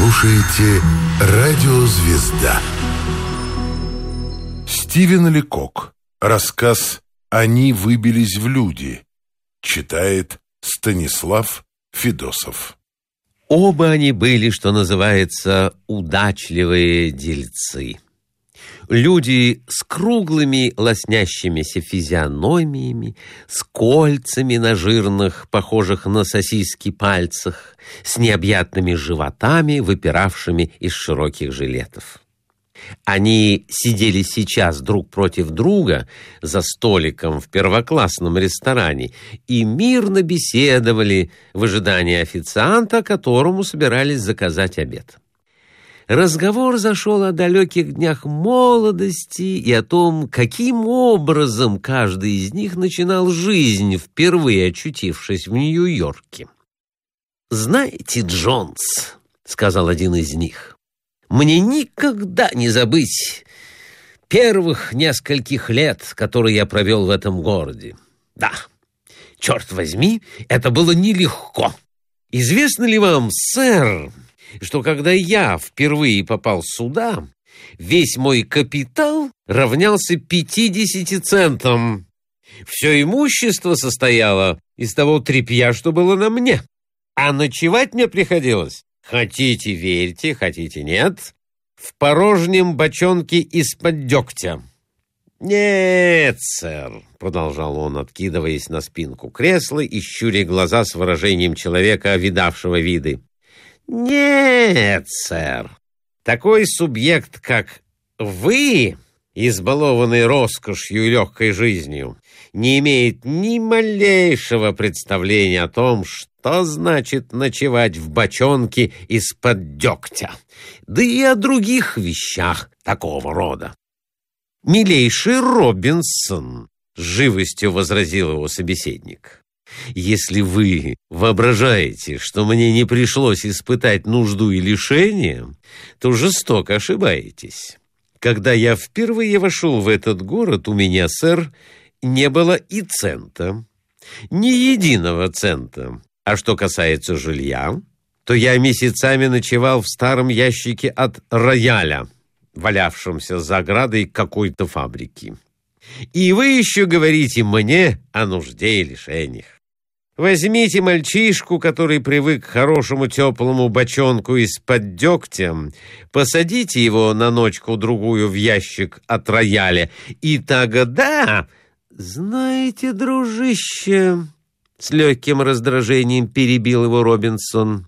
слушаете «Радио Звезда». Стивен Лекок. Рассказ «Они выбились в люди». Читает Станислав Федосов. Оба они были, что называется, удачливые дельцы. Люди с круглыми лоснящимися физиономиями, с кольцами на жирных, похожих на сосиски пальцах, с необъятными животами, выпиравшими из широких жилетов. Они сидели сейчас друг против друга за столиком в первоклассном ресторане и мирно беседовали в ожидании официанта, которому собирались заказать обед. Разговор зашел о далеких днях молодости и о том, каким образом каждый из них начинал жизнь, впервые очутившись в Нью-Йорке. «Знаете, Джонс, — сказал один из них, — мне никогда не забыть первых нескольких лет, которые я провел в этом городе. Да, черт возьми, это было нелегко. Известно ли вам, сэр, что когда я впервые попал сюда, весь мой капитал равнялся 50 центам. Все имущество состояло из того тряпья, что было на мне. А ночевать мне приходилось, хотите верьте, хотите нет, в порожнем бочонке из-под дегтя. «Нет, сэр», — продолжал он, откидываясь на спинку кресла и щуря глаза с выражением человека, видавшего виды. «Нет, сэр, такой субъект, как вы, избалованный роскошью и легкой жизнью, не имеет ни малейшего представления о том, что значит ночевать в бочонке из-под дегтя, да и о других вещах такого рода». «Милейший Робинсон», — с живостью возразил его собеседник, «если вы воображаете, что мне не пришлось испытать нужду и лишения, то жестоко ошибаетесь. Когда я впервые вошел в этот город, у меня, сэр, не было и цента, ни единого цента. А что касается жилья, то я месяцами ночевал в старом ящике от рояля, валявшемся за оградой какой-то фабрики. И вы еще говорите мне о нужде и лишениях. Возьмите мальчишку, который привык к хорошему теплому бочонку из-под дегтя, посадите его на ночку-другую в ящик от рояля, и тогда, знаете, дружище, с легким раздражением перебил его Робинсон,